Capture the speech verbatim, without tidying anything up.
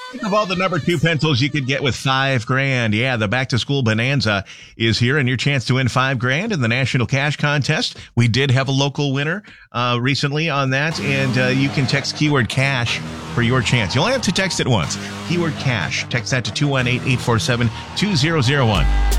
Think of all the number two pencils you could get with five grand. Yeah, the back to school bonanza is here, and your chance to win five grand in the National Cash Contest. We did have a local winner uh, recently on that, and uh, you can text keyword cash for your chance. You only have to text it once. Keyword cash. Text that to two one eight, eight four seven, two zero zero one.